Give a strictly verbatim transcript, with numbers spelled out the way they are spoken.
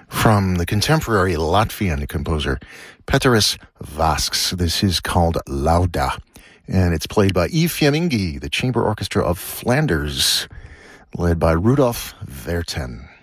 from the contemporary Latvian composer Peteris Vasks. This is called Lauda, and it's played by Yves Fiemingi, the Chamber Orchestra of Flanders, led by Rudolf Verten.